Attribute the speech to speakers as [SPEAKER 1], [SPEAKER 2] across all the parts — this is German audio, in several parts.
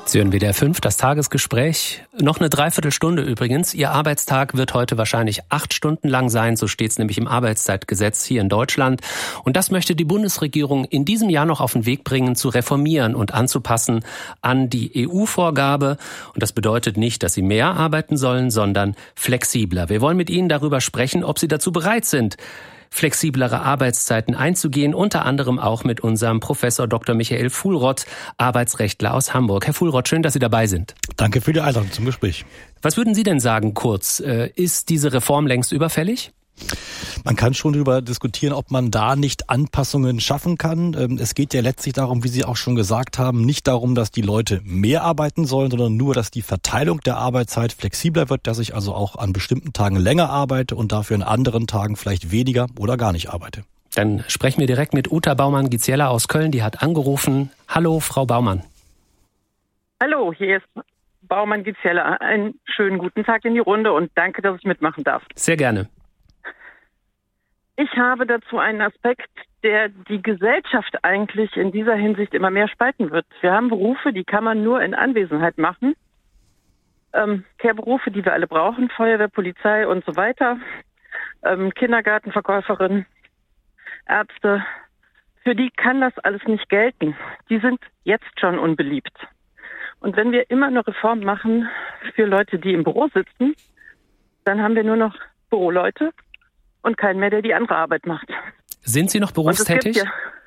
[SPEAKER 1] Sie hören WDR 5, das Tagesgespräch. Noch eine Dreiviertelstunde übrigens. Ihr Arbeitstag wird heute wahrscheinlich 8 Stunden lang sein. So steht es nämlich im Arbeitszeitgesetz hier in Deutschland. Und das möchte die Bundesregierung in diesem Jahr noch auf den Weg bringen, zu reformieren und anzupassen an die EU-Vorgabe. Und das bedeutet nicht, dass Sie mehr arbeiten sollen, sondern flexibler. Wir wollen mit Ihnen darüber sprechen, ob Sie dazu bereit sind, flexiblere Arbeitszeiten einzugehen, unter anderem auch mit unserem Professor Dr. Michael Fuhlrott, Arbeitsrechtler aus Hamburg. Herr Fuhlrott, schön, dass Sie dabei sind.
[SPEAKER 2] Danke für die Einladung zum Gespräch.
[SPEAKER 1] Was würden Sie denn sagen, kurz? Ist diese Reform längst überfällig?
[SPEAKER 2] Man kann schon darüber diskutieren, ob man da nicht Anpassungen schaffen kann. Es geht ja letztlich darum, wie Sie auch schon gesagt haben, nicht darum, dass die Leute mehr arbeiten sollen, sondern nur, dass die Verteilung der Arbeitszeit flexibler wird, dass ich also auch an bestimmten Tagen länger arbeite und dafür an anderen Tagen vielleicht weniger oder gar nicht arbeite.
[SPEAKER 1] Dann sprechen wir direkt mit Uta Baumann-Giziela aus Köln, die hat angerufen. Hallo, Frau Baumann.
[SPEAKER 3] Hallo, hier ist Baumann-Giziela. Einen schönen guten Tag in die Runde und danke, dass ich mitmachen darf.
[SPEAKER 1] Sehr gerne.
[SPEAKER 3] Ich habe dazu einen Aspekt, der die Gesellschaft eigentlich in dieser Hinsicht immer mehr spalten wird. Wir haben Berufe, die kann man nur in Anwesenheit machen. Care-Berufe, die wir alle brauchen, Feuerwehr, Polizei und so weiter. Kindergartenverkäuferin, Ärzte. Für die kann das alles nicht gelten. Die sind jetzt schon unbeliebt. Und wenn wir immer eine Reform machen für Leute, die im Büro sitzen, dann haben wir nur noch Büroleute und keinen mehr, der die andere Arbeit macht.
[SPEAKER 1] Sind Sie noch berufstätig?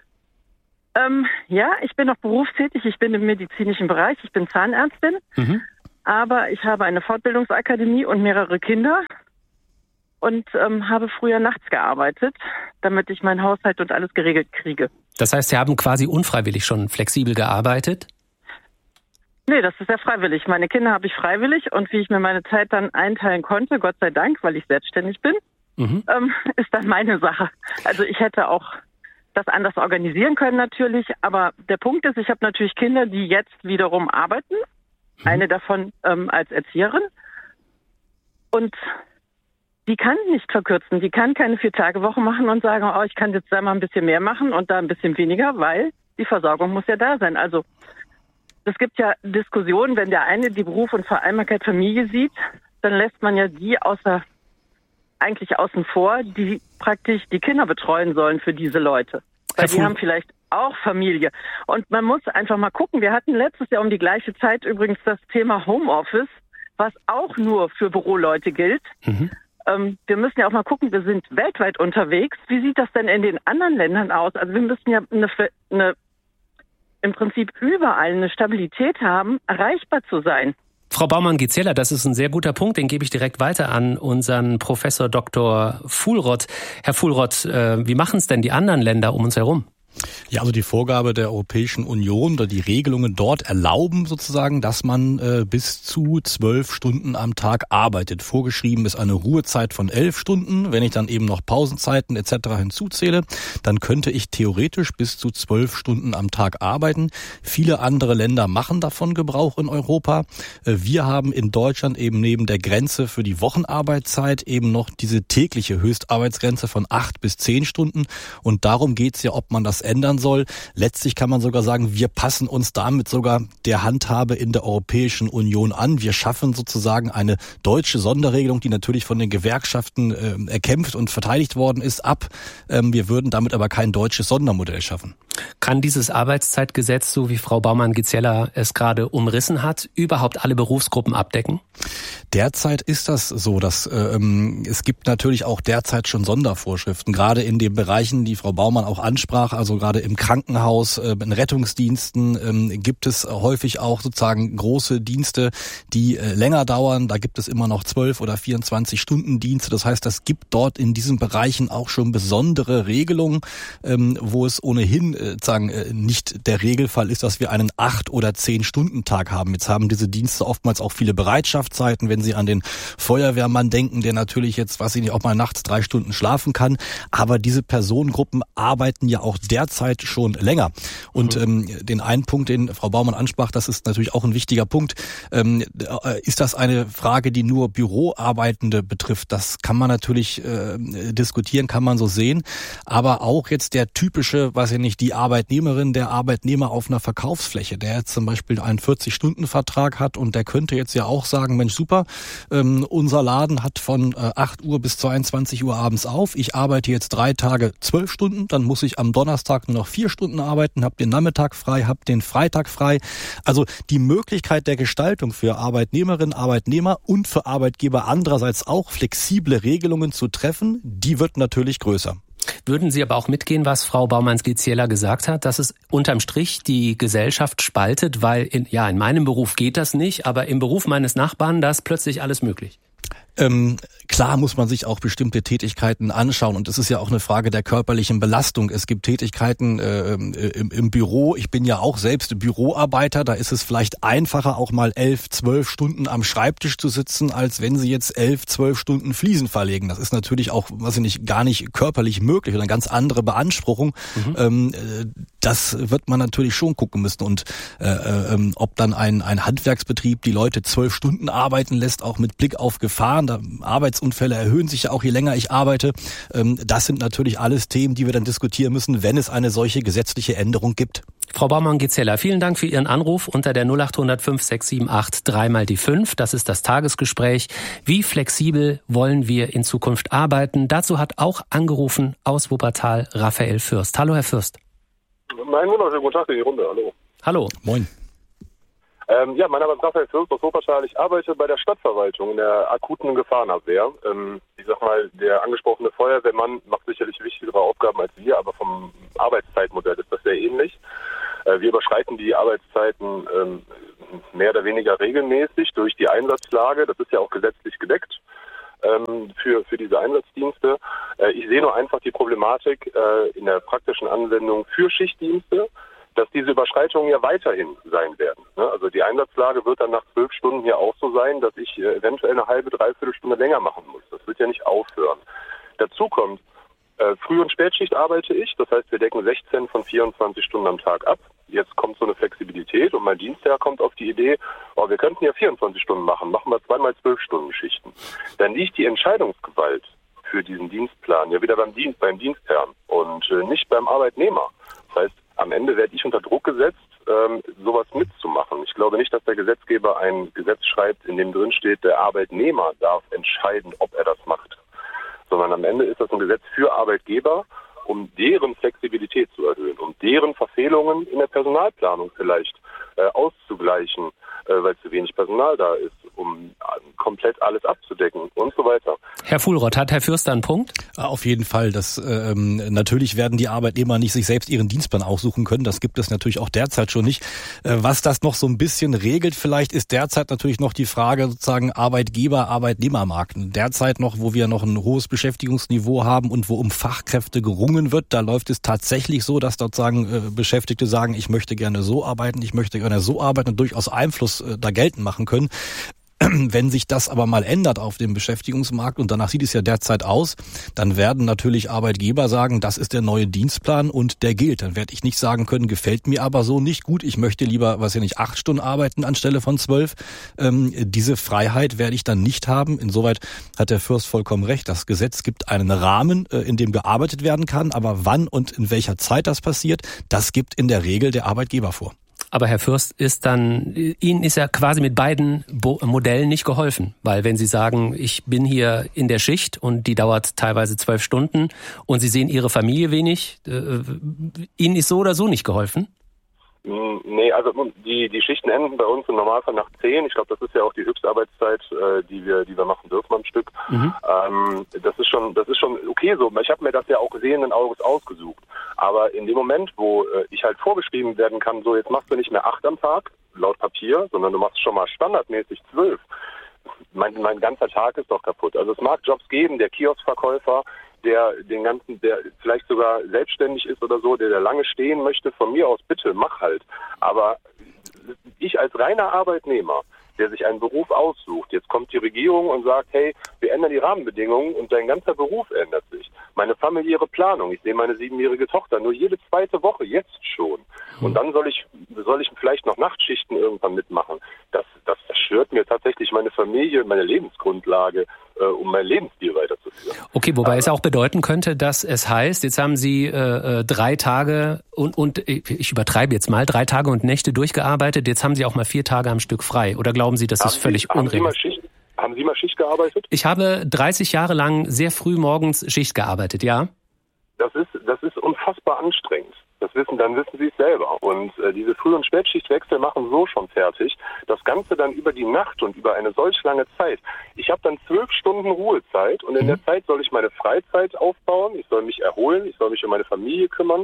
[SPEAKER 3] Ja, ich bin noch berufstätig. Ich bin im medizinischen Bereich. Ich bin Zahnärztin. Aber ich habe eine Fortbildungsakademie und mehrere Kinder und habe früher nachts gearbeitet, damit ich meinen Haushalt und alles geregelt kriege.
[SPEAKER 1] Das heißt, Sie haben quasi unfreiwillig schon flexibel gearbeitet?
[SPEAKER 3] Nee, das ist ja freiwillig. Meine Kinder habe ich freiwillig und wie ich mir meine Zeit dann einteilen konnte, Gott sei Dank, weil ich selbstständig bin, ist dann meine Sache. Also ich hätte auch das anders organisieren können natürlich, aber der Punkt ist, ich habe natürlich Kinder, die jetzt wiederum arbeiten, eine davon als Erzieherin und die kann nicht verkürzen, die kann keine 4-Tage-Woche machen und sagen, oh, ich kann jetzt da mal ein bisschen mehr machen und da ein bisschen weniger, weil die Versorgung muss ja da sein. Also es gibt ja Diskussionen, wenn der eine die Beruf und Vereinbarkeit Familie sieht, dann lässt man ja die eigentlich außen vor, die praktisch die Kinder betreuen sollen für diese Leute. Weil die haben vielleicht auch Familie. Und man muss einfach mal gucken. Wir hatten letztes Jahr um die gleiche Zeit übrigens das Thema Homeoffice, was auch nur für Büroleute gilt. Wir müssen ja auch mal gucken, wir sind weltweit unterwegs. Wie sieht das denn in den anderen Ländern aus? Also wir müssen ja im Prinzip überall eine Stabilität haben, erreichbar zu sein.
[SPEAKER 1] Frau Baumann-Giziela, das ist ein sehr guter Punkt, den gebe ich direkt weiter an unseren Professor Dr. Fuhlrott. Herr Fuhlrott, wie machen es denn die anderen Länder um uns herum?
[SPEAKER 2] Ja, also die Vorgabe der Europäischen Union oder die Regelungen dort erlauben sozusagen, dass man bis zu 12 Stunden am Tag arbeitet. Vorgeschrieben ist eine Ruhezeit von 11 Stunden. Wenn ich dann eben noch Pausenzeiten etc. hinzuzähle, dann könnte ich theoretisch bis zu 12 Stunden am Tag arbeiten. Viele andere Länder machen davon Gebrauch in Europa. Wir haben in Deutschland eben neben der Grenze für die Wochenarbeitszeit eben noch diese tägliche Höchstarbeitsgrenze von 8 bis 10 Stunden. Und darum geht es ja, ob man das ändern soll. Letztlich kann man sogar sagen, wir passen uns damit sogar der Handhabe in der Europäischen Union an. Wir schaffen sozusagen eine deutsche Sonderregelung, die natürlich von den Gewerkschaften erkämpft und verteidigt worden ist, ab. Wir würden damit aber kein deutsches Sondermodell schaffen.
[SPEAKER 1] Kann dieses Arbeitszeitgesetz, so wie Frau Baumann-Giziela es gerade umrissen hat, überhaupt alle Berufsgruppen abdecken?
[SPEAKER 2] Derzeit ist das so, dass es gibt natürlich auch derzeit schon Sondervorschriften, gerade in den Bereichen, die Frau Baumann auch ansprach, also gerade im Krankenhaus, in Rettungsdiensten gibt es häufig auch sozusagen große Dienste, die länger dauern. Da gibt es immer noch 12 oder 24 Stunden Dienste. Das heißt, es gibt dort in diesen Bereichen auch schon besondere Regelungen, wo es ohnehin nicht der Regelfall ist, dass wir einen 8- oder 10-Stunden-Tag haben. Jetzt haben diese Dienste oftmals auch viele Bereitschaftszeiten, wenn Sie an den Feuerwehrmann denken, der natürlich jetzt, weiß ich nicht, auch mal nachts 3 Stunden schlafen kann. Aber diese Personengruppen arbeiten ja auch derzeit schon länger. Und den einen Punkt, den Frau Baumann ansprach, das ist natürlich auch ein wichtiger Punkt. Ist das eine Frage, die nur Büroarbeitende betrifft? Das kann man natürlich diskutieren, kann man so sehen. Aber auch jetzt der typische, weiß ich nicht, die Arbeitnehmerin, der Arbeitnehmer auf einer Verkaufsfläche, der jetzt zum Beispiel einen 40-Stunden-Vertrag hat und der könnte jetzt ja auch sagen, Mensch, super, unser Laden hat von 8 Uhr bis 22 Uhr abends auf. Ich arbeite jetzt 3 Tage 12 Stunden, dann muss ich am Donnerstag nur noch 4 Stunden arbeiten, habe den Nachmittag frei, habe den Freitag frei. Also die Möglichkeit der Gestaltung für Arbeitnehmerinnen, Arbeitnehmer und für Arbeitgeber andererseits auch flexible Regelungen zu treffen, die wird natürlich größer.
[SPEAKER 1] Würden Sie aber auch mitgehen, was Frau Baumann-Skizieller gesagt hat, dass es unterm Strich die Gesellschaft spaltet, weil in meinem Beruf geht das nicht, aber im Beruf meines Nachbarn, da ist plötzlich alles möglich?
[SPEAKER 2] Klar muss man sich auch bestimmte Tätigkeiten anschauen und es ist ja auch eine Frage der körperlichen Belastung. Es gibt Tätigkeiten im Büro. Ich bin ja auch selbst Büroarbeiter. Da ist es vielleicht einfacher, auch mal 11, 12 Stunden am Schreibtisch zu sitzen, als wenn Sie jetzt 11, 12 Stunden Fliesen verlegen. Das ist natürlich auch, gar nicht körperlich möglich oder eine ganz andere Beanspruchung. Das wird man natürlich schon gucken müssen und ob dann ein Handwerksbetrieb die Leute 12 Stunden arbeiten lässt, auch mit Blick auf Gefahren. Arbeitsunfälle erhöhen sich ja auch, je länger ich arbeite. Das sind natürlich alles Themen, die wir dann diskutieren müssen, wenn es eine solche gesetzliche Änderung gibt.
[SPEAKER 1] Frau Baumann-Gizieller, vielen Dank für Ihren Anruf unter der 0800 5678 3x5. Das ist das Tagesgespräch. Wie flexibel wollen wir in Zukunft arbeiten? Dazu hat auch angerufen aus Wuppertal Raphael Fürst. Hallo, Herr Fürst.
[SPEAKER 4] Einen wunderschönen guten Tag in die Runde. Hallo.
[SPEAKER 1] Hallo.
[SPEAKER 2] Moin.
[SPEAKER 4] Mein Name ist Raphael Fürst aus Wuppertal. Ich arbeite bei der Stadtverwaltung in der akuten Gefahrenabwehr. Ich sag mal, der angesprochene Feuerwehrmann macht sicherlich wichtigere Aufgaben als wir, aber vom Arbeitszeitmodell ist das sehr ähnlich. Wir überschreiten die Arbeitszeiten mehr oder weniger regelmäßig durch die Einsatzlage. Das ist ja auch gesetzlich gedeckt für diese Einsatzdienste. Ich sehe nur einfach die Problematik in der praktischen Anwendung für Schichtdienste, dass diese Überschreitungen ja weiterhin sein werden. Also die Einsatzlage wird dann nach 12 Stunden hier auch so sein, dass ich eventuell eine halbe, dreiviertel Stunde länger machen muss. Das wird ja nicht aufhören. Dazu kommt, Früh- und Spätschicht arbeite ich. Das heißt, wir decken 16 von 24 Stunden am Tag ab. Jetzt kommt so eine Flexibilität und mein Dienstherr kommt auf die Idee, wir könnten ja 24 Stunden machen wir 2x12 Stunden Schichten. Dann liegt die Entscheidungsgewalt für diesen Dienstplan ja wieder beim Dienstherrn und nicht beim Arbeitnehmer. Das heißt, am Ende werde ich unter Druck gesetzt, sowas mitzumachen. Ich glaube nicht, dass der Gesetzgeber ein Gesetz schreibt, in dem drin steht, der Arbeitnehmer darf entscheiden, ob er das macht. Sondern am Ende ist das ein Gesetz für Arbeitgeber, um deren Flexibilität zu erhöhen, um deren Verfehlungen in der Personalplanung vielleicht auszugleichen, weil zu wenig Personal da ist, um komplett alles abzudecken und so weiter.
[SPEAKER 1] Herr Fuhlrott, hat Herr Fürst einen Punkt?
[SPEAKER 2] Auf jeden Fall. Natürlich werden die Arbeitnehmer nicht sich selbst ihren Dienstplan aussuchen können. Das gibt es natürlich auch derzeit schon nicht. Was das noch so ein bisschen regelt vielleicht, ist derzeit natürlich noch die Frage sozusagen Arbeitgeber-Arbeitnehmermarkt. Derzeit noch, wo wir noch ein hohes Beschäftigungsniveau haben und wo um Fachkräfte gerungen wird, da läuft es tatsächlich so, dass sozusagen Beschäftigte sagen, ich möchte gerne so arbeiten, ich möchte gerne so arbeiten und durchaus Einfluss da geltend machen können. Wenn sich das aber mal ändert auf dem Beschäftigungsmarkt, und danach sieht es ja derzeit aus, dann werden natürlich Arbeitgeber sagen, das ist der neue Dienstplan und der gilt. Dann werde ich nicht sagen können, gefällt mir aber so nicht gut, ich möchte lieber, 8 Stunden arbeiten anstelle von 12. Diese Freiheit werde ich dann nicht haben. Insoweit hat der Fürst vollkommen recht. Das Gesetz gibt einen Rahmen, in dem gearbeitet werden kann, aber wann und in welcher Zeit das passiert, das gibt in der Regel der Arbeitgeber vor.
[SPEAKER 1] Aber Herr Fürst, Ihnen ist ja quasi mit beiden Modellen nicht geholfen. Weil wenn Sie sagen, ich bin hier in der Schicht und die dauert teilweise 12 Stunden und Sie sehen Ihre Familie wenig, Ihnen ist so oder so nicht geholfen?
[SPEAKER 4] Nee, also die Schichten enden bei uns im Normalfall nach 10. Ich glaube, das ist ja auch die Höchstarbeitszeit, die wir machen dürfen am Stück. Das ist schon okay so. Ich habe mir das ja auch sehenden Auges ausgesucht. Aber in dem Moment, wo ich halt vorgeschrieben werden kann, so jetzt machst du nicht mehr 8 am Tag, laut Papier, sondern du machst schon mal standardmäßig 12. Mein ganzer Tag ist doch kaputt. Also es mag Jobs geben, der Kioskverkäufer, der vielleicht sogar selbstständig ist oder so, der lange stehen möchte, von mir aus bitte, mach halt. Aber ich als reiner Arbeitnehmer, der sich einen Beruf aussucht, jetzt kommt die Regierung und sagt, hey, wir ändern die Rahmenbedingungen und dein ganzer Beruf ändert sich. Meine familiäre Planung, ich sehe meine 7-jährige Tochter nur jede 2. Woche, jetzt schon. Und dann soll ich vielleicht noch Nachtschichten irgendwann mitmachen. Das zerstört mir tatsächlich meine Familie, meine Lebensgrundlage, um mein Lebensstil weiterzuführen.
[SPEAKER 1] Okay, wobei es auch bedeuten könnte, dass es heißt, jetzt haben Sie 3 Tage und ich übertreibe jetzt mal, 3 Tage und Nächte durchgearbeitet, jetzt haben Sie auch mal 4 Tage am Stück frei. Oder glauben Sie, das ist völlig unrealistisch?
[SPEAKER 4] Haben Sie mal Schicht gearbeitet?
[SPEAKER 1] Ich habe 30 Jahre lang sehr früh morgens Schicht gearbeitet, ja.
[SPEAKER 4] Das ist unfassbar anstrengend. Dann wissen Sie es selber. Und diese Früh- und Spätschichtwechsel machen so schon fertig. Das Ganze dann über die Nacht und über eine solch lange Zeit. Ich habe dann 12 Stunden Ruhezeit und in der Zeit soll ich meine Freizeit aufbauen. Ich soll mich erholen. Ich soll mich um meine Familie kümmern.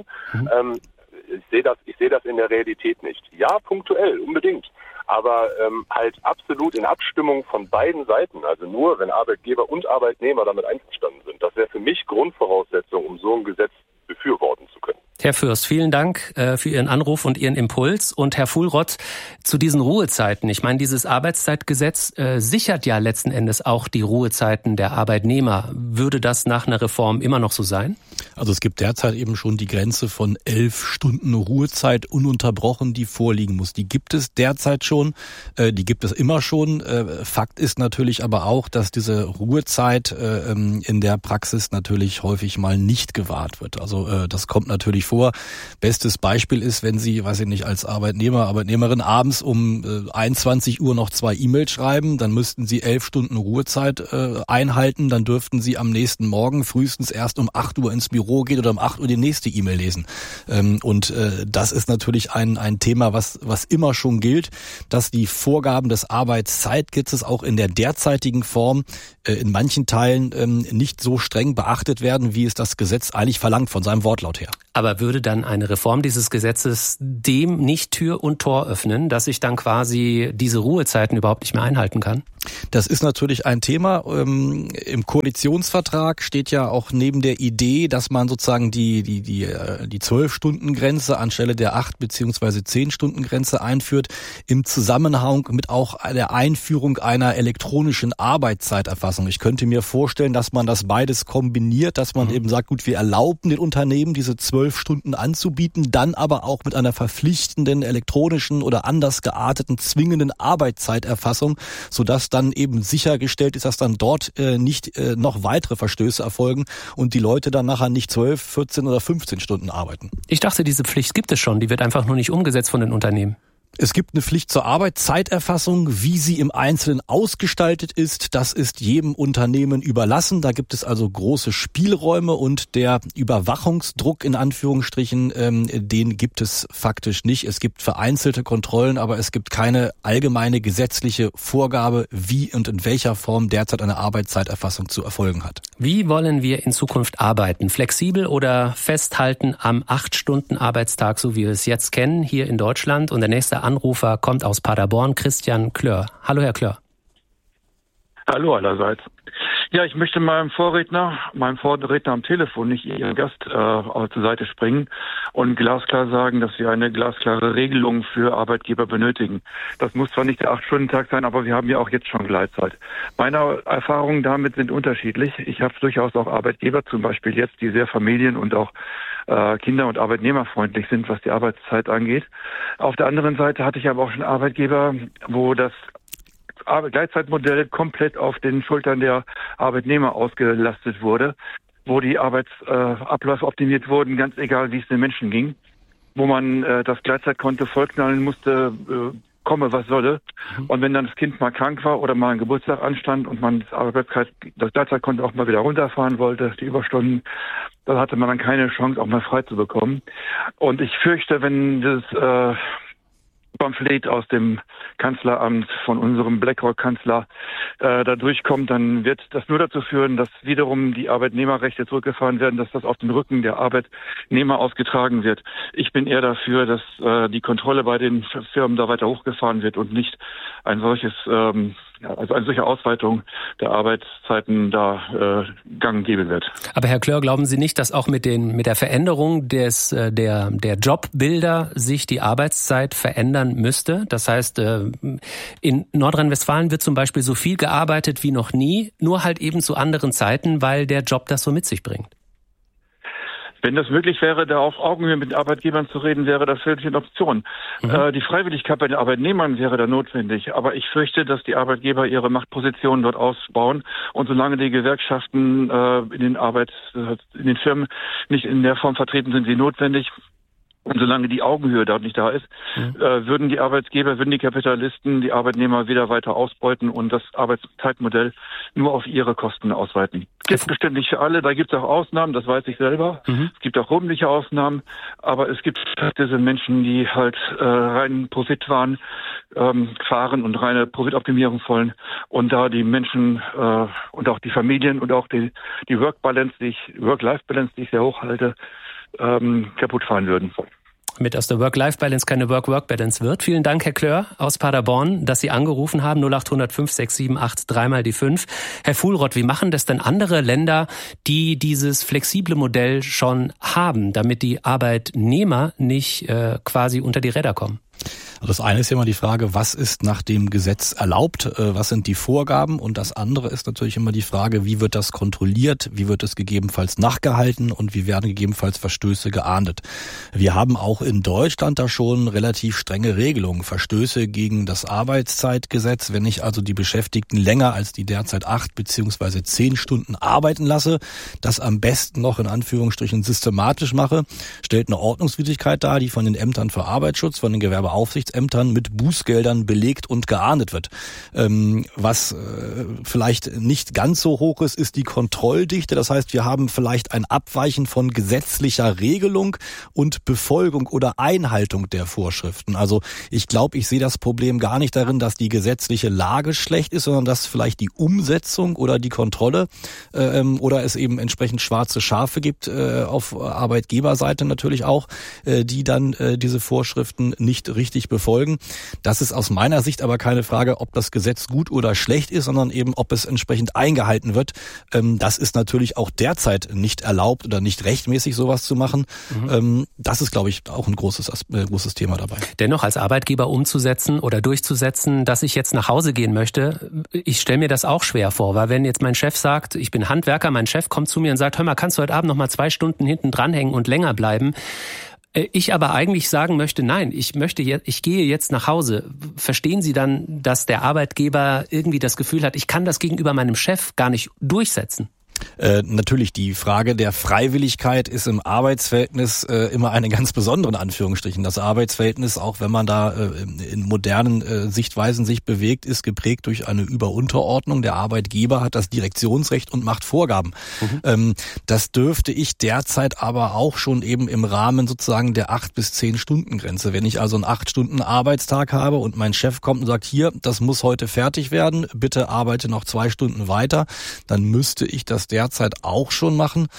[SPEAKER 4] Ich sehe das in der Realität nicht. Ja, punktuell, unbedingt. Aber halt absolut in Abstimmung von beiden Seiten. Also nur, wenn Arbeitgeber und Arbeitnehmer damit einverstanden sind. Das wäre für mich Grundvoraussetzung, um so ein Gesetz befürworten zu können.
[SPEAKER 1] Herr Fürst, vielen Dank für Ihren Anruf und Ihren Impuls. Und Herr Fuhlrott, zu diesen Ruhezeiten. Ich meine, dieses Arbeitszeitgesetz sichert ja letzten Endes auch die Ruhezeiten der Arbeitnehmer. Würde das nach einer Reform immer noch so sein?
[SPEAKER 2] Also es gibt derzeit eben schon die Grenze von 11 Stunden Ruhezeit ununterbrochen, die vorliegen muss. Die gibt es derzeit schon, die gibt es immer schon. Fakt ist natürlich aber auch, dass diese Ruhezeit in der Praxis natürlich häufig mal nicht gewahrt wird. Also das kommt natürlich vor. Bestes Beispiel ist, wenn Sie, weiß ich nicht, als Arbeitnehmerin abends um 21 Uhr noch 2 E-Mails schreiben, dann müssten Sie 11 Stunden Ruhezeit einhalten, dann dürften Sie am nächsten Morgen frühestens erst um 8 Uhr ins Büro gehen oder um 8 Uhr die nächste E-Mail lesen. Und das ist natürlich ein Thema, was immer schon gilt, dass die Vorgaben des Arbeitszeitgesetzes auch in der derzeitigen Form in manchen Teilen nicht so streng beachtet werden, wie es das Gesetz eigentlich verlangt von seinem Wortlaut her.
[SPEAKER 1] Aber würde dann eine Reform dieses Gesetzes dem nicht Tür und Tor öffnen, dass ich dann quasi diese Ruhezeiten überhaupt nicht mehr einhalten kann?
[SPEAKER 2] Das ist natürlich ein Thema. Im Koalitionsvertrag steht ja auch neben der Idee, dass man sozusagen die 12-Stunden-Grenze anstelle der 8 bzw. 10-Stunden-Grenze einführt, im Zusammenhang mit auch der Einführung einer elektronischen Arbeitszeiterfassung. Ich könnte mir vorstellen, dass man das beides kombiniert, dass man eben sagt, gut, wir erlauben den Unternehmen, diese 12 Stunden anzubieten, dann aber auch mit einer verpflichtenden elektronischen oder anders gearteten zwingenden Arbeitszeiterfassung, sodass dann eben sichergestellt ist, dass dann dort nicht noch weitere Verstöße erfolgen und die Leute dann nachher nicht 12, 14 oder 15 Stunden arbeiten.
[SPEAKER 1] Ich dachte, diese Pflicht gibt es schon, die wird einfach nur nicht umgesetzt von den Unternehmen.
[SPEAKER 2] Es gibt eine Pflicht zur Arbeitszeiterfassung. Wie sie im Einzelnen ausgestaltet ist, das ist jedem Unternehmen überlassen. Da gibt es also große Spielräume und der Überwachungsdruck in Anführungsstrichen, den gibt es faktisch nicht. Es gibt vereinzelte Kontrollen, aber es gibt keine allgemeine gesetzliche Vorgabe, wie und in welcher Form derzeit eine Arbeitszeiterfassung zu erfolgen hat.
[SPEAKER 1] Wie wollen wir in Zukunft arbeiten? Flexibel oder festhalten am 8-Stunden-Arbeitstag, so wie wir es jetzt kennen, hier in Deutschland? Und der nächste Anrufer kommt aus Paderborn, Christian Klör. Hallo, Herr Klör.
[SPEAKER 5] Hallo allerseits. Ja, ich möchte meinem Vorredner am Telefon, nicht Ihrem Gast, zur Seite springen und glasklar sagen, dass wir eine glasklare Regelung für Arbeitgeber benötigen. Das muss zwar nicht der 8-Stunden-Tag sein, aber wir haben ja auch jetzt schon Gleitzeit. Meine Erfahrungen damit sind unterschiedlich. Ich habe durchaus auch Arbeitgeber, zum Beispiel jetzt, die sehr familien- und auch kinder- und arbeitnehmerfreundlich sind, was die Arbeitszeit angeht. Auf der anderen Seite hatte ich aber auch schon Arbeitgeber, wo das Gleitzeitmodell komplett auf den Schultern der Arbeitnehmer ausgelastet wurde, wo die Arbeitsabläufe optimiert wurden, ganz egal, wie es den Menschen ging, wo man das Gleitzeitkonto vollknallen musste, komme, was solle. Und wenn dann das Kind mal krank war oder mal ein Geburtstag anstand und man das Gleitzeitkonto auch mal wieder runterfahren wollte, die Überstunden, dann hatte man dann keine Chance, auch mal frei zu bekommen. Und ich fürchte, wenn das Pamphlet aus dem Kanzleramt von unserem BlackRock-Kanzler da durchkommt, dann wird das nur dazu führen, dass wiederum die Arbeitnehmerrechte zurückgefahren werden, dass das auf den Rücken der Arbeitnehmer ausgetragen wird. Ich bin eher dafür, dass die Kontrolle bei den Firmen da weiter hochgefahren wird und nicht ein solches also eine solche Ausweitung der Arbeitszeiten da gang geben wird.
[SPEAKER 1] Aber Herr Klör, glauben Sie nicht, dass auch mit der Veränderung der Jobbilder sich die Arbeitszeit verändern müsste? Das heißt, in Nordrhein-Westfalen wird zum Beispiel so viel gearbeitet wie noch nie, nur halt eben zu anderen Zeiten, weil der Job das so mit sich bringt.
[SPEAKER 5] Wenn das möglich wäre, da auf Augenhöhe mit Arbeitgebern zu reden, wäre das wirklich eine Option. Die Freiwilligkeit bei den Arbeitnehmern wäre da notwendig. Aber ich fürchte, dass die Arbeitgeber ihre Machtpositionen dort ausbauen. Und solange die Gewerkschaften in den Firmen nicht in der Form vertreten sind, wie notwendig, und solange die Augenhöhe dort nicht da ist, würden die Arbeitgeber, würden die Kapitalisten die Arbeitnehmer wieder weiter ausbeuten und das Arbeitszeitmodell nur auf ihre Kosten ausweiten. Gibt bestimmt nicht für alle, da gibt es auch Ausnahmen, das weiß ich selber. Es gibt auch rundliche Ausnahmen, aber es gibt diese Menschen, die halt rein Profitwahn fahren und reine Profitoptimierung wollen und da die Menschen und auch die Familien und auch die Work-Life-Balance, die ich sehr hoch halte, kaputt fahren würden.
[SPEAKER 1] Mit aus der Work-Life-Balance keine Work-Work-Balance wird. Vielen Dank, Herr Klör aus Paderborn, dass Sie angerufen haben. 0800 567 3 die 5. Herr Fuhlrott, wie machen das denn andere Länder, die dieses flexible Modell schon haben, damit die Arbeitnehmer nicht quasi unter die Räder kommen?
[SPEAKER 2] Das eine ist ja immer die Frage, was ist nach dem Gesetz erlaubt, was sind die Vorgaben, und das andere ist natürlich immer die Frage, wie wird das kontrolliert, wie wird es gegebenenfalls nachgehalten und wie werden gegebenenfalls Verstöße geahndet. Wir haben auch in Deutschland da schon relativ strenge Regelungen, Verstöße gegen das Arbeitszeitgesetz, wenn ich also die Beschäftigten länger als die derzeit 8 bzw. 10 Stunden arbeiten lasse, das am besten noch in Anführungsstrichen systematisch mache, stellt eine Ordnungswidrigkeit dar, die von den Ämtern für Arbeitsschutz, von den Gewerbeaufsichtsämtern mit Bußgeldern belegt und geahndet wird. Was vielleicht nicht ganz so hoch ist, ist die Kontrolldichte. Das heißt, wir haben vielleicht ein Abweichen von gesetzlicher Regelung und Befolgung oder Einhaltung der Vorschriften. Also ich glaube, ich sehe das Problem gar nicht darin, dass die gesetzliche Lage schlecht ist, sondern dass vielleicht die Umsetzung oder die Kontrolle oder es eben entsprechend schwarze Schafe gibt, auf Arbeitgeberseite natürlich auch, die dann diese Vorschriften nicht richtig befolgen. Das ist aus meiner Sicht aber keine Frage, ob das Gesetz gut oder schlecht ist, sondern eben, ob es entsprechend eingehalten wird. Das ist natürlich auch derzeit nicht erlaubt oder nicht rechtmäßig, sowas zu machen. Das ist, glaube ich, auch ein großes Thema dabei.
[SPEAKER 1] Dennoch als Arbeitgeber umzusetzen oder durchzusetzen, dass ich jetzt nach Hause gehen möchte, ich stelle mir das auch schwer vor, weil wenn jetzt mein Chef sagt, ich bin Handwerker, mein Chef kommt zu mir und sagt, hör mal, kannst du heute Abend noch mal 2 Stunden hinten dranhängen und länger bleiben? Ich aber eigentlich sagen möchte, nein, ich gehe jetzt nach Hause. Verstehen Sie dann, dass der Arbeitgeber irgendwie das Gefühl hat, ich kann das gegenüber meinem Chef gar nicht durchsetzen?
[SPEAKER 2] Natürlich, die Frage der Freiwilligkeit ist im Arbeitsverhältnis immer eine ganz besondere, in Anführungsstrichen. Das Arbeitsverhältnis, auch wenn man da in modernen Sichtweisen sich bewegt, ist geprägt durch eine Über-Unterordnung. Der Arbeitgeber hat das Direktionsrecht und macht Vorgaben. Das dürfte ich derzeit aber auch schon eben im Rahmen sozusagen der 8 bis 10 Stunden Grenze. Wenn ich also einen 8 Stunden Arbeitstag habe und mein Chef kommt und sagt, hier, das muss heute fertig werden, bitte arbeite noch 2 Stunden weiter, dann müsste ich das derzeit auch schon machen,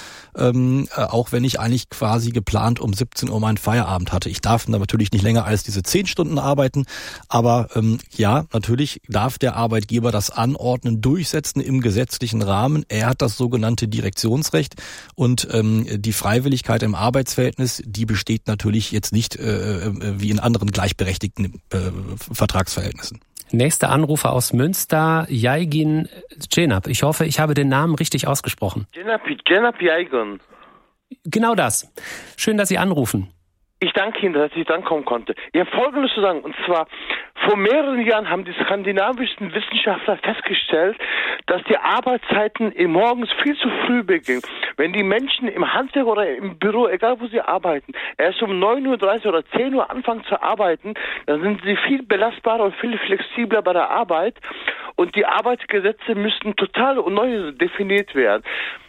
[SPEAKER 2] auch wenn ich eigentlich quasi geplant um 17 Uhr meinen Feierabend hatte. Ich darf natürlich nicht länger als diese 10 Stunden arbeiten, aber ja, natürlich darf der Arbeitgeber das anordnen, durchsetzen im gesetzlichen Rahmen. Er hat das sogenannte Direktionsrecht und die Freiwilligkeit im Arbeitsverhältnis, die besteht natürlich jetzt nicht wie in anderen gleichberechtigten Vertragsverhältnissen.
[SPEAKER 1] Nächster Anrufer aus Münster, Jaigin Cenap. Ich hoffe, ich habe den Namen richtig ausgesprochen.
[SPEAKER 6] Cenap Jaigin.
[SPEAKER 1] Genau das. Schön, dass Sie anrufen.
[SPEAKER 6] Ich danke Ihnen, dass ich dann kommen konnte. Ich habe Folgendes zu sagen, und zwar, vor mehreren Jahren haben die skandinavischen Wissenschaftler festgestellt, dass die Arbeitszeiten morgens viel zu früh beginnen. Wenn die Menschen im Handwerk oder im Büro, egal wo sie arbeiten, erst um 9:30 Uhr oder 10 Uhr anfangen zu arbeiten, dann sind sie viel belastbarer und viel flexibler bei der Arbeit. Und die Arbeitsgesetze müssten total neu definiert werden.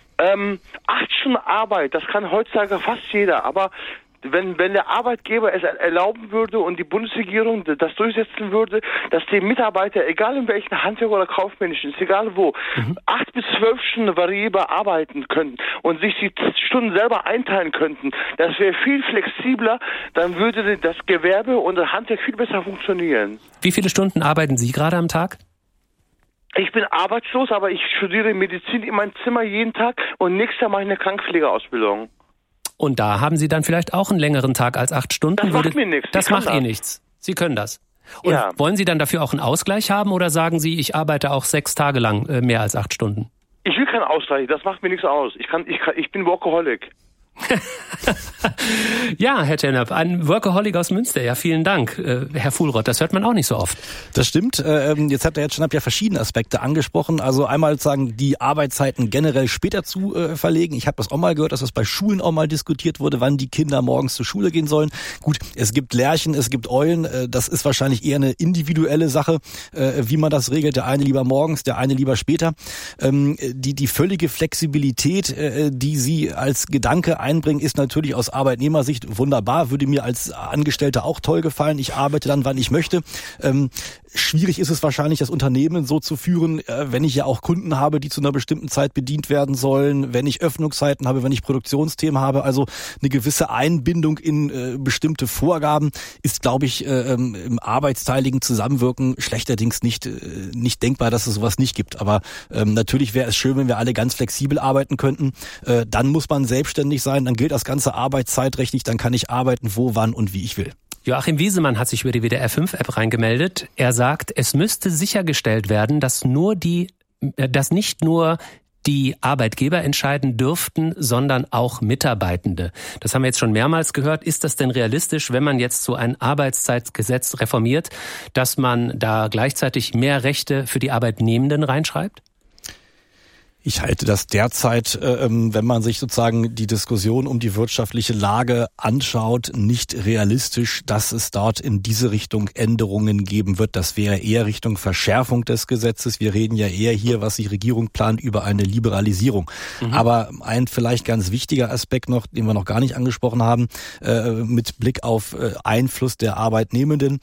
[SPEAKER 6] 8 Stunden Arbeit, das kann heutzutage fast jeder, aber wenn der Arbeitgeber es erlauben würde und die Bundesregierung das durchsetzen würde, dass die Mitarbeiter, egal in welchen Handwerk oder kaufmännischen, ist egal wo, 8 bis 12 Stunden variabel arbeiten könnten und sich die Stunden selber einteilen könnten, das wäre viel flexibler, dann würde das Gewerbe und das Handwerk viel besser funktionieren.
[SPEAKER 1] Wie viele Stunden arbeiten Sie gerade am Tag?
[SPEAKER 6] Ich bin arbeitslos, aber ich studiere Medizin in meinem Zimmer jeden Tag und nächstes Jahr mache ich eine Krankenpflegeausbildung.
[SPEAKER 1] Und da haben Sie dann vielleicht auch einen längeren Tag als 8 Stunden?
[SPEAKER 6] Das macht mir nichts.
[SPEAKER 1] Das macht eh nichts. Sie können das. Und
[SPEAKER 6] ja.
[SPEAKER 1] Wollen Sie dann dafür auch einen Ausgleich haben oder sagen Sie, ich arbeite auch 6 Tage lang mehr als 8 Stunden?
[SPEAKER 6] Ich will keinen Ausgleich, das macht mir nichts aus. Ich bin Workaholic.
[SPEAKER 1] Ja, Herr Tennep, ein Workaholic aus Münster. Ja, vielen Dank, Herr Fuhlrott. Das hört man auch nicht so oft.
[SPEAKER 2] Das stimmt. Jetzt habt ihr ja verschiedene Aspekte angesprochen. Also einmal sagen, die Arbeitszeiten generell später zu verlegen. Ich habe das auch mal gehört, dass das bei Schulen auch mal diskutiert wurde, wann die Kinder morgens zur Schule gehen sollen. Gut, es gibt Lerchen, es gibt Eulen. Das ist wahrscheinlich eher eine individuelle Sache, wie man das regelt. Der eine lieber morgens, der eine lieber später. Die völlige Flexibilität, die Sie als Gedanke einbringen, ist natürlich aus Arbeitnehmersicht wunderbar. Würde mir als Angestellter auch toll gefallen. Ich arbeite dann, wann ich möchte. Schwierig ist es wahrscheinlich, das Unternehmen so zu führen, wenn ich ja auch Kunden habe, die zu einer bestimmten Zeit bedient werden sollen, wenn ich Öffnungszeiten habe, wenn ich Produktionsthemen habe. Also eine gewisse Einbindung in bestimmte Vorgaben ist, glaube ich, im arbeitsteiligen Zusammenwirken schlechterdings nicht denkbar, dass es sowas nicht gibt. Aber natürlich wäre es schön, wenn wir alle ganz flexibel arbeiten könnten. Dann muss man selbstständig sein, dann gilt das ganze arbeitszeitrechtlich, dann kann ich arbeiten, wo, wann und wie ich will.
[SPEAKER 1] Joachim Wiesemann hat sich über die WDR 5 App reingemeldet. Er sagt, es müsste sichergestellt werden, dass nicht nur die Arbeitgeber entscheiden dürften, sondern auch Mitarbeitende. Das haben wir jetzt schon mehrmals gehört. Ist das denn realistisch, wenn man jetzt so ein Arbeitszeitgesetz reformiert, dass man da gleichzeitig mehr Rechte für die Arbeitnehmenden reinschreibt?
[SPEAKER 2] Ich halte das derzeit, wenn man sich sozusagen die Diskussion um die wirtschaftliche Lage anschaut, nicht realistisch, dass es dort in diese Richtung Änderungen geben wird. Das wäre eher Richtung Verschärfung des Gesetzes. Wir reden ja eher hier, was die Regierung plant, über eine Liberalisierung. Aber ein vielleicht ganz wichtiger Aspekt noch, den wir noch gar nicht angesprochen haben, mit Blick auf Einfluss der Arbeitnehmenden,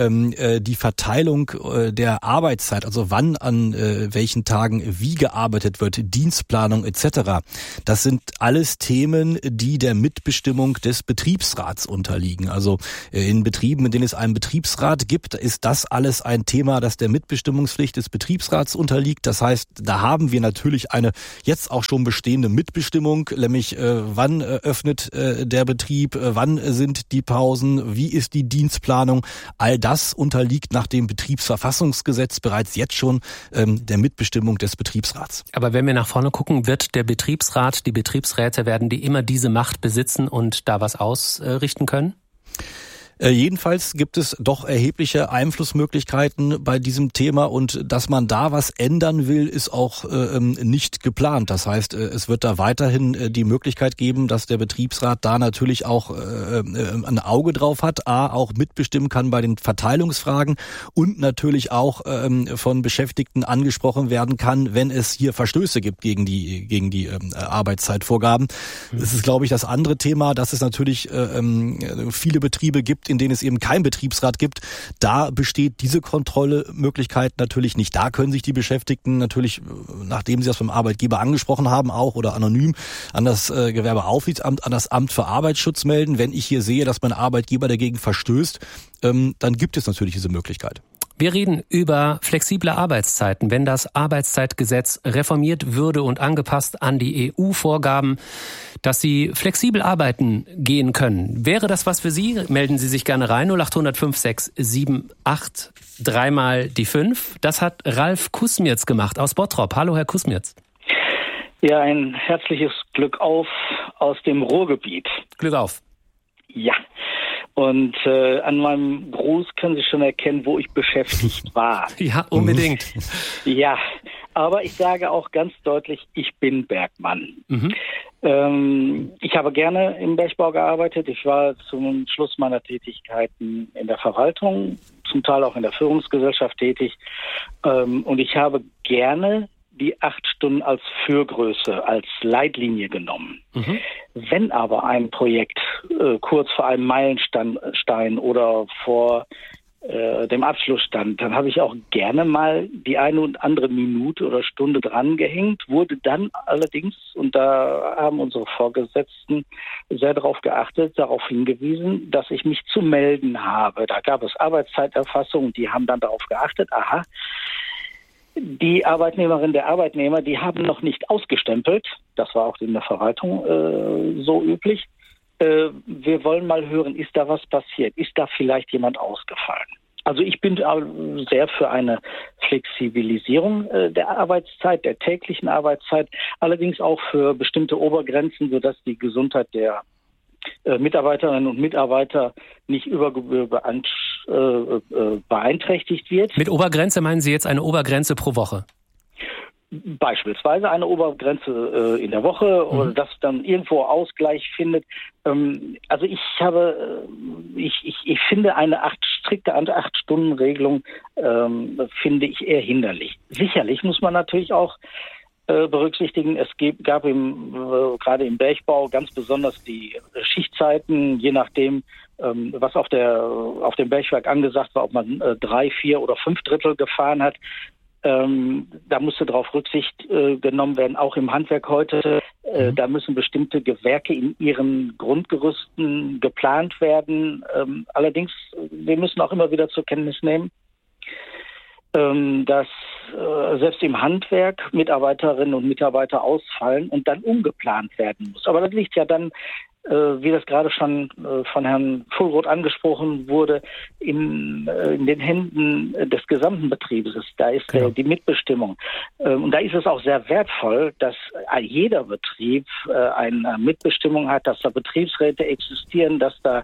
[SPEAKER 2] die Verteilung der Arbeitszeit, also wann an welchen Tagen wie gearbeitet wird, Dienstplanung etc. Das sind alles Themen, die der Mitbestimmung des Betriebsrats unterliegen. Also in Betrieben, in denen es einen Betriebsrat gibt, ist das alles ein Thema, das der Mitbestimmungspflicht des Betriebsrats unterliegt. Das heißt, da haben wir natürlich eine jetzt auch schon bestehende Mitbestimmung, nämlich wann öffnet der Betrieb, wann sind die Pausen, wie ist die Dienstplanung. All das unterliegt nach dem Betriebsverfassungsgesetz bereits jetzt schon der Mitbestimmung des Betriebsrats.
[SPEAKER 1] Aber wenn wir nach vorne gucken, wird der Betriebsrat, die Betriebsräte, werden die immer diese Macht besitzen und da was ausrichten können?
[SPEAKER 2] Jedenfalls gibt es doch erhebliche Einflussmöglichkeiten bei diesem Thema und dass man da was ändern will, ist auch nicht geplant. Das heißt, es wird da weiterhin die Möglichkeit geben, dass der Betriebsrat da natürlich auch ein Auge drauf hat, auch mitbestimmen kann bei den Verteilungsfragen und natürlich auch von Beschäftigten angesprochen werden kann, wenn es hier Verstöße gibt gegen die Arbeitszeitvorgaben. Das ist, glaube ich, das andere Thema, dass es natürlich viele Betriebe gibt, in denen es eben keinen Betriebsrat gibt. Da besteht diese Kontrollmöglichkeit natürlich nicht. Da können sich die Beschäftigten natürlich, nachdem sie das beim Arbeitgeber angesprochen haben, auch oder anonym an das Gewerbeaufsichtsamt, an das Amt für Arbeitsschutz melden. Wenn ich hier sehe, dass mein Arbeitgeber dagegen verstößt, dann gibt es natürlich diese Möglichkeit.
[SPEAKER 1] Wir reden über flexible Arbeitszeiten. Wenn das Arbeitszeitgesetz reformiert würde und angepasst an die EU-Vorgaben, dass Sie flexibel arbeiten gehen können. Wäre das was für Sie? Melden Sie sich gerne rein. 0800 5678 dreimal die 5. Das hat Ralf Kusmirz gemacht aus Bottrop. Hallo, Herr Kusmirz.
[SPEAKER 7] Ja, ein herzliches Glück auf aus dem Ruhrgebiet.
[SPEAKER 1] Glück auf.
[SPEAKER 7] Ja. Und an meinem Gruß können Sie schon erkennen, wo ich beschäftigt war.
[SPEAKER 1] Ja, unbedingt.
[SPEAKER 7] Ja, aber ich sage auch ganz deutlich, ich bin Bergmann. Ich habe gerne im Bergbau gearbeitet. Ich war zum Schluss meiner Tätigkeiten in der Verwaltung, zum Teil auch in der Führungsgesellschaft tätig. Und ich habe gerne die 8 Stunden als Führgröße, als Leitlinie genommen. Wenn aber ein Projekt kurz vor einem Meilenstein oder vor dem Abschluss stand, dann habe ich auch gerne mal die eine und andere Minute oder Stunde dran gehängt, wurde dann allerdings, und da haben unsere Vorgesetzten sehr darauf geachtet, darauf hingewiesen, dass ich mich zu melden habe. Da gab es Arbeitszeiterfassung und die haben dann darauf geachtet, die Arbeitnehmerin, der Arbeitnehmer, die haben noch nicht ausgestempelt. Das war auch in der Verwaltung so üblich. Wir wollen mal hören, ist da was passiert? Ist da vielleicht jemand ausgefallen? Also ich bin sehr für eine Flexibilisierung der Arbeitszeit, der täglichen Arbeitszeit, allerdings auch für bestimmte Obergrenzen, sodass die Gesundheit der Mitarbeiterinnen und Mitarbeiter nicht über Gebühr beeinträchtigt wird.
[SPEAKER 1] Mit Obergrenze meinen Sie jetzt eine Obergrenze pro Woche?
[SPEAKER 7] Beispielsweise eine Obergrenze in der Woche oder das dann irgendwo Ausgleich findet. Also ich finde eine strikte 8-Stunden-Regelung finde ich eher hinderlich. Sicherlich muss man natürlich auch berücksichtigen, es gab gerade im Bergbau ganz besonders die Schichtzeiten, je nachdem, was auf dem Bergwerk angesagt war, ob man 3, 4 oder 5 Drittel gefahren hat. Da musste darauf Rücksicht genommen werden, auch im Handwerk heute. Da müssen bestimmte Gewerke in ihren Grundgerüsten geplant werden. Allerdings, wir müssen auch immer wieder zur Kenntnis nehmen, dass selbst im Handwerk Mitarbeiterinnen und Mitarbeiter ausfallen und dann umgeplant werden muss. Aber das liegt ja dann, wie das gerade schon von Herrn Fuhlroth angesprochen wurde, in den Händen des gesamten Betriebes. Da ist die Mitbestimmung. Und da ist es auch sehr wertvoll, dass jeder Betrieb eine Mitbestimmung hat, dass da Betriebsräte existieren, dass da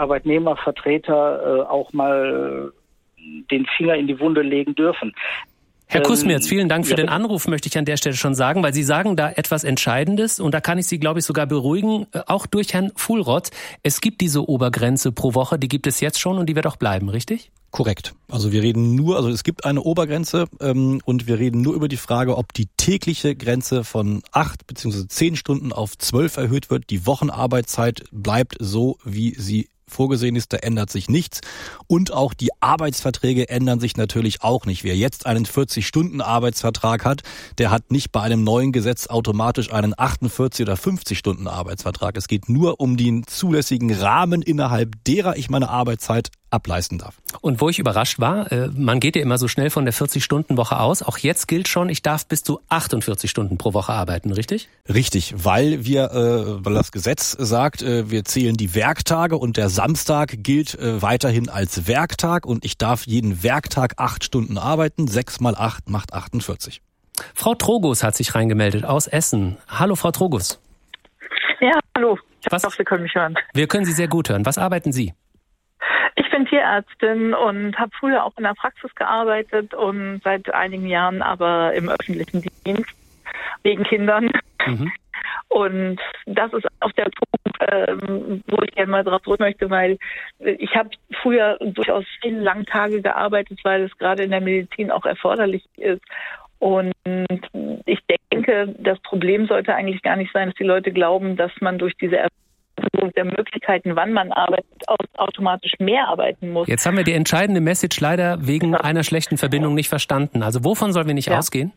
[SPEAKER 7] Arbeitnehmervertreter auch mal den Finger in die Wunde legen dürfen.
[SPEAKER 1] Herr Kusmirz, vielen Dank für den Anruf, möchte ich an der Stelle schon sagen, weil Sie sagen da etwas Entscheidendes und da kann ich Sie, glaube ich, sogar beruhigen, auch durch Herrn Fuhlroth. Es gibt diese Obergrenze pro Woche, die gibt es jetzt schon und die wird auch bleiben, richtig?
[SPEAKER 2] Korrekt. Also es gibt eine Obergrenze und wir reden nur über die Frage, ob die tägliche Grenze von 8 bzw. 10 Stunden auf 12 erhöht wird. Die Wochenarbeitszeit bleibt so, wie sie vorgesehen ist, da ändert sich nichts. Und auch die Arbeitsverträge ändern sich natürlich auch nicht. Wer jetzt einen 40-Stunden-Arbeitsvertrag hat, der hat nicht bei einem neuen Gesetz automatisch einen 48- oder 50-Stunden-Arbeitsvertrag. Es geht nur um den zulässigen Rahmen, innerhalb derer ich meine Arbeitszeit ableisten darf.
[SPEAKER 1] Und wo ich überrascht war, man geht ja immer so schnell von der 40-Stunden-Woche aus. Auch jetzt gilt schon, ich darf bis zu 48 Stunden pro Woche arbeiten, richtig?
[SPEAKER 2] Richtig, weil das Gesetz sagt, wir zählen die Werktage und der Samstag gilt weiterhin als Werktag und ich darf jeden Werktag 8 Stunden arbeiten. 6 mal 8 macht 48.
[SPEAKER 1] Frau Trogus hat sich reingemeldet aus Essen. Hallo, Frau Trogus.
[SPEAKER 3] Ja, hallo. Ich hoffe, Sie können mich hören.
[SPEAKER 1] Wir können Sie sehr gut hören. Was arbeiten Sie?
[SPEAKER 3] Ich bin Tierärztin und habe früher auch in der Praxis gearbeitet und seit einigen Jahren aber im öffentlichen Dienst wegen Kindern. Mhm. Und das ist auch der Punkt, wo ich gerne mal drauf zurück möchte, weil ich habe früher durchaus viele lange Tage gearbeitet, weil es gerade in der Medizin auch erforderlich ist. Und ich denke, das Problem sollte eigentlich gar nicht sein, dass die Leute glauben, dass man durch diese der Möglichkeiten, wann man arbeitet, automatisch mehr arbeiten muss.
[SPEAKER 1] Jetzt haben wir die entscheidende Message leider wegen einer schlechten Verbindung nicht verstanden. Also wovon sollen wir nicht ausgehen?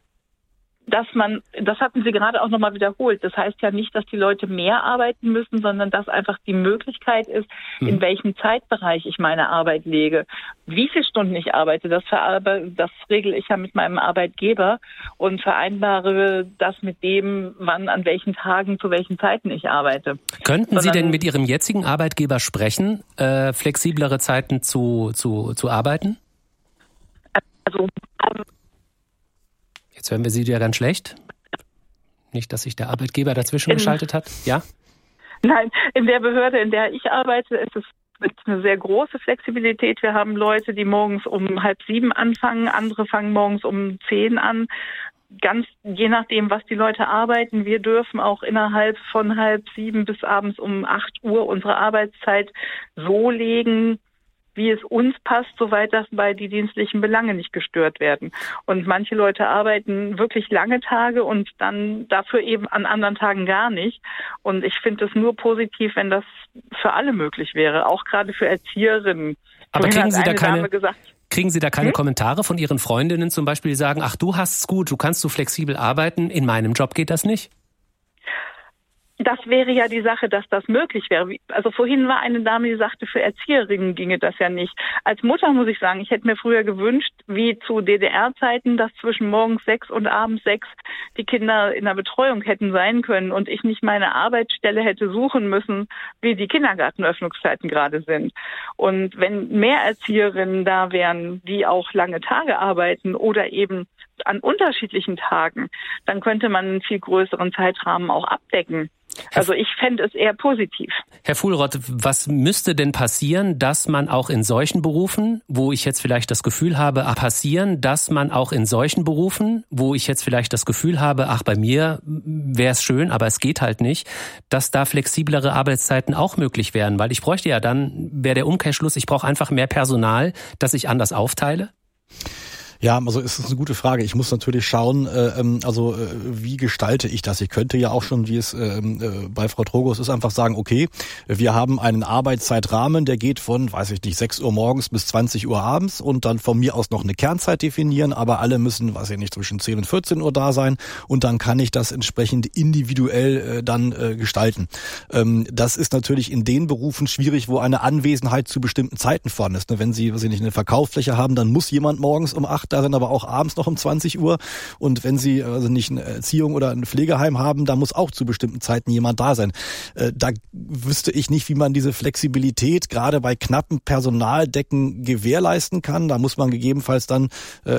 [SPEAKER 3] Das hatten Sie gerade auch nochmal wiederholt. Das heißt ja nicht, dass die Leute mehr arbeiten müssen, sondern dass einfach die Möglichkeit ist, in welchem Zeitbereich ich meine Arbeit lege. Wie viele Stunden ich arbeite, das regel ich ja mit meinem Arbeitgeber und vereinbare das mit dem, wann, an welchen Tagen, zu welchen Zeiten ich arbeite.
[SPEAKER 1] Könnten Sie denn mit Ihrem jetzigen Arbeitgeber sprechen, flexiblere Zeiten zu arbeiten?
[SPEAKER 3] Also
[SPEAKER 1] jetzt hören wir Sie ja ganz schlecht. Nicht, dass sich der Arbeitgeber dazwischen geschaltet hat. Ja?
[SPEAKER 3] Nein, in der Behörde, in der ich arbeite, ist es eine sehr große Flexibilität. Wir haben Leute, die morgens um 6:30 anfangen, andere fangen morgens um 10 an. Ganz je nachdem, was die Leute arbeiten. Wir dürfen auch innerhalb von 6:30 bis abends um 8 Uhr unsere Arbeitszeit so legen, wie es uns passt, soweit das bei die dienstlichen Belange nicht gestört werden. Und manche Leute arbeiten wirklich lange Tage und dann dafür eben an anderen Tagen gar nicht. Und ich finde es nur positiv, wenn das für alle möglich wäre, auch gerade für Erzieherinnen.
[SPEAKER 1] Aber kriegen Sie da keine Kommentare von Ihren Freundinnen zum Beispiel, die sagen, ach, du hast's gut, du kannst so flexibel arbeiten, in meinem Job geht das nicht?
[SPEAKER 3] Das wäre ja die Sache, dass das möglich wäre. Also vorhin war eine Dame, die sagte, für Erzieherinnen ginge das ja nicht. Als Mutter muss ich sagen, ich hätte mir früher gewünscht, wie zu DDR-Zeiten, dass zwischen morgens 6 und abends 6 die Kinder in der Betreuung hätten sein können und ich nicht meine Arbeitsstelle hätte suchen müssen, wie die Kindergartenöffnungszeiten gerade sind. Und wenn mehr Erzieherinnen da wären, die auch lange Tage arbeiten oder eben an unterschiedlichen Tagen, dann könnte man einen viel größeren Zeitrahmen auch abdecken. Also ich fände es eher positiv.
[SPEAKER 1] Herr Fuhlrott, was müsste denn passieren, dass man auch in solchen Berufen, wo ich jetzt vielleicht das Gefühl habe, ach, bei mir wäre es schön, aber es geht halt nicht, dass da flexiblere Arbeitszeiten auch möglich wären? Weil ich bräuchte ja dann, wäre der Umkehrschluss, ich brauche einfach mehr Personal, das ich anders aufteile?
[SPEAKER 2] Ja, also es ist eine gute Frage. Ich muss natürlich schauen, wie gestalte ich das? Ich könnte ja auch schon, wie es bei Frau Trogos ist, einfach sagen, okay, wir haben einen Arbeitszeitrahmen, der geht von, 6 Uhr morgens bis 20 Uhr abends und dann von mir aus noch eine Kernzeit definieren, aber alle müssen, zwischen 10 und 14 Uhr da sein und dann kann ich das entsprechend individuell gestalten. Das ist natürlich in den Berufen schwierig, wo eine Anwesenheit zu bestimmten Zeiten vorhanden ist. Wenn Sie, eine Verkaufsfläche haben, dann muss jemand morgens um 8 da sind, aber auch abends noch um 20 Uhr. Und wenn Sie nicht eine Erziehung oder ein Pflegeheim haben, da muss auch zu bestimmten Zeiten jemand da sein. Da wüsste ich nicht, wie man diese Flexibilität gerade bei knappen Personaldecken gewährleisten kann. Da muss man gegebenenfalls dann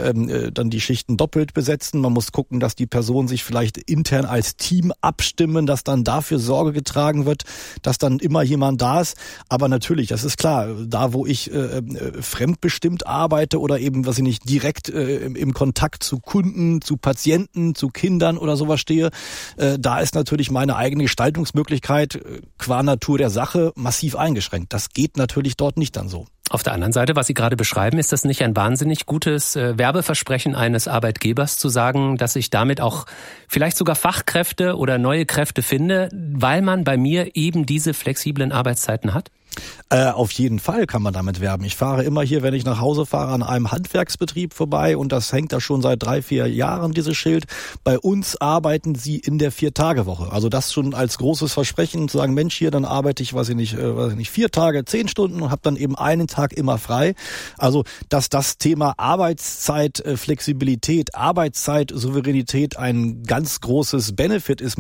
[SPEAKER 2] die Schichten doppelt besetzen. Man muss gucken, dass die Personen sich vielleicht intern als Team abstimmen, dass dann dafür Sorge getragen wird, dass dann immer jemand da ist. Aber natürlich, das ist klar, da wo ich fremdbestimmt arbeite oder eben, direkt im Kontakt zu Kunden, zu Patienten, zu Kindern oder sowas stehe, da ist natürlich meine eigene Gestaltungsmöglichkeit qua Natur der Sache massiv eingeschränkt. Das geht natürlich dort nicht dann so.
[SPEAKER 1] Auf der anderen Seite, was Sie gerade beschreiben, ist das nicht ein wahnsinnig gutes Werbeversprechen eines Arbeitgebers zu sagen, dass ich damit auch vielleicht sogar Fachkräfte oder neue Kräfte finde, weil man bei mir eben diese flexiblen Arbeitszeiten hat?
[SPEAKER 2] Auf jeden Fall kann man damit werben. Ich fahre immer hier, wenn ich nach Hause fahre, an einem Handwerksbetrieb vorbei und das hängt da schon seit 3-4 Jahren, dieses Schild. Bei uns arbeiten Sie in der 4-Tage-Woche. Also das schon als großes Versprechen, zu sagen, Mensch, hier, dann arbeite ich, 4 Tage, 10 Stunden und habe dann eben einen Tag immer frei. Also, dass das Thema Arbeitszeitflexibilität, Arbeitszeit, Souveränität ein ganz großes Benefit ist,